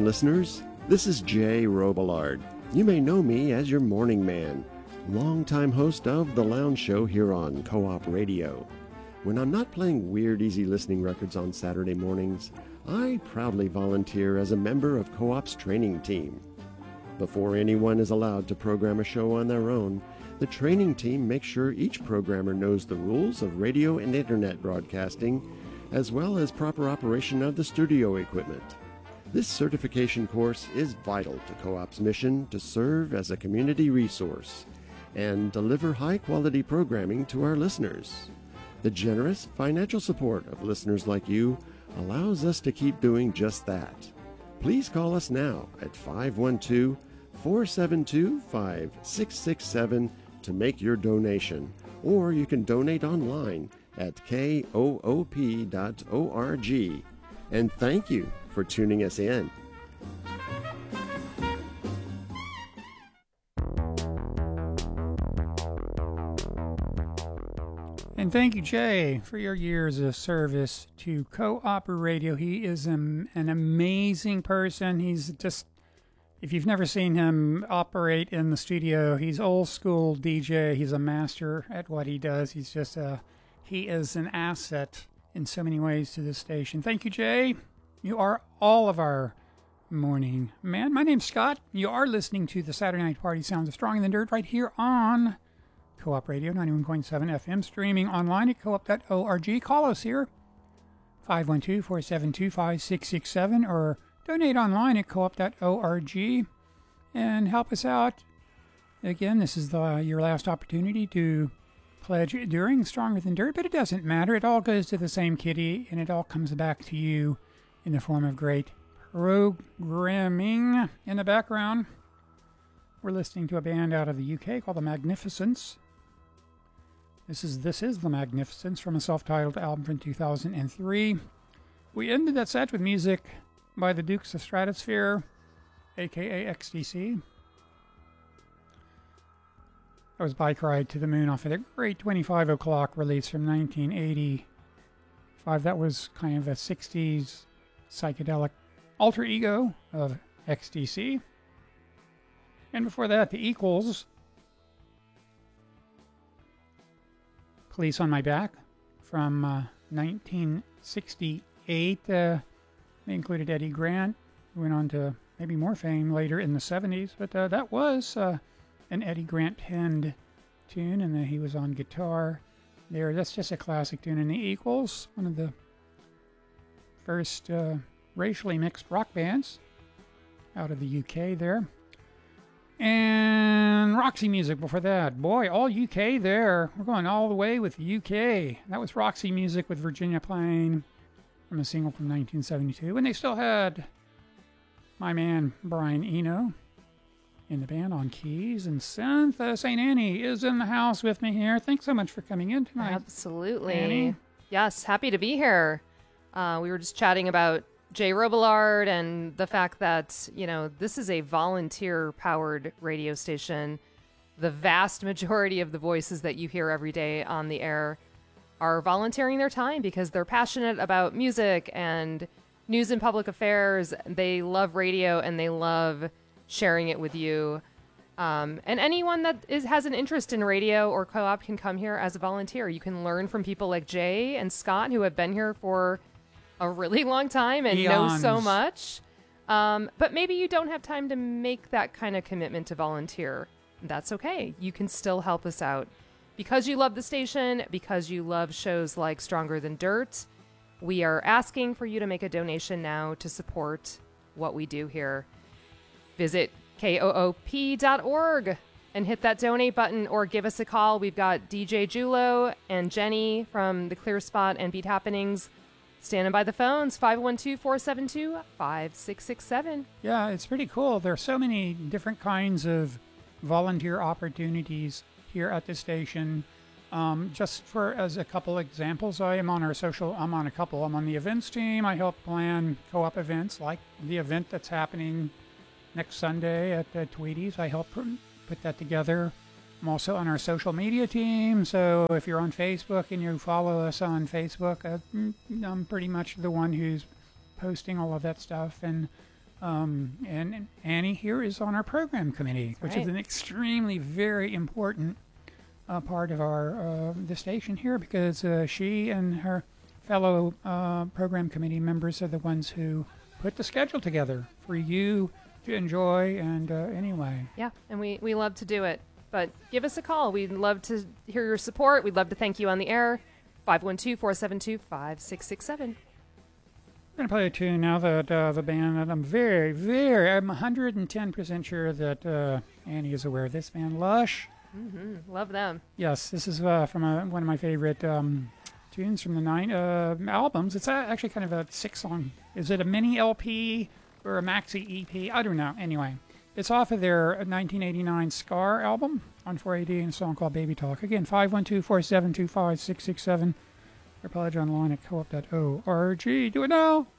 afternoon, listeners. This is Jay Robillard. You may know me as your morning man, longtime host of The Lounge Show here on Co-op Radio. When I'm not playing weird, easy listening records on Saturday mornings, I proudly volunteer as a member of Co-op's training team. Before anyone is allowed to program a show on their own, the training team makes sure each programmer knows the rules of radio and internet broadcasting, as well as proper operation of the studio equipment. This certification course is vital to Co-op's mission to serve as a community resource and deliver high-quality programming to our listeners. The generous financial support of listeners like you allows us to keep doing just that. Please call us now at 512-472-5667 to make your donation, or you can donate online at koop.org. And thank you for tuning us in. And thank you, Jay, for your years of service to Co-op Radio. He is an amazing person. He's just, if you've never seen him operate in the studio, he's old school DJ. He's a master at what he does. He is an asset in so many ways to this station. Thank you, Jay. You are all of our morning man. My name's Scott. You are listening to the Saturday Night Party Sounds of Stronger Than Dirt right here on Co-op Radio 91.7 FM, streaming online at coop.org. Call us here, 512-472-5667, or donate online at coop.org and help us out. Again, this is your last opportunity to pledge during Stronger Than Dirt, but it doesn't matter. It all goes to the same kitty, and it all comes back to you in the form of great programming. In the background, we're listening to a band out of the UK called The Magnificents. This is The Magnificents from a self-titled album from 2003. We ended that set with music by the Dukes of Stratosphere, a.k.a. XTC. That was Bike Ride to the Moon off of the great 25 O'Clock release from 1985. That was kind of a 60s psychedelic alter ego of XTC. And before that, The Equals, Police on My Back from 1968. They included Eddie Grant, who went on to maybe more fame later in the 70s. But that was an Eddie Grant penned tune, and he was on guitar there. That's just a classic tune. And The Equals, one of the first racially mixed rock bands out of the UK there. And Roxy Music before that. Boy, all UK there. We're going all the way with the UK. That was Roxy Music with Virginia Plain from a single from 1972. When they still had my man Brian Eno in the band on keys and synth. St. Annie is in the house with me here. Thanks so much for coming in tonight. Absolutely. Annie. Yes, happy to be here. We were just chatting about Jay Robillard and the fact that, this is a volunteer-powered radio station. The vast majority of the voices that you hear every day on the air are volunteering their time because they're passionate about music and news and public affairs. They love radio and they love sharing it with you. And anyone that has an interest in radio or co-op can come here as a volunteer. You can learn from people like Jay and Scott who have been here for a really long time and know so much. But maybe you don't have time to make that kind of commitment to volunteer. That's okay. You can still help us out. Because you love the station, because you love shows like Stronger Than Dirt, we are asking for you to make a donation now to support what we do here. Visit koop.org and hit that donate button or give us a call. We've got DJ Julo and Jenny from The Clear Spot and Beat Happenings standing by the phones, 512-472-5667. Yeah, it's pretty cool. There are so many different kinds of volunteer opportunities here at the station. Just as a couple examples, I'm on a couple. I'm on the events team. I help plan co-op events like the event that's happening next Sunday at Tweedy's. I help put that together. I'm also on our social media team, so if you're on Facebook and you follow us on Facebook, I'm pretty much the one who's posting all of that stuff. And And Annie here is on our program committee, which is an extremely very important part of our the station here, because she and her fellow program committee members are the ones who put the schedule together for you to enjoy. And anyway. Yeah, and we love to do it. But give us a call. We'd love to hear your support. We'd love to thank you on the air. 512-472-5667. I'm going to play a tune now that the band that I'm I'm 110% sure that Annie is aware of this band, Lush. Mm-hmm. Love them. Yes, this is from one of my favorite tunes from the albums. It's actually kind of a 6-song. Is it a mini LP or a maxi EP? I don't know. Anyway, it's off of their 1989 Scar album on 4AD, and a song called Baby Talk. Again, 512-472-5667. Or pledge online at coop.org. Do it now.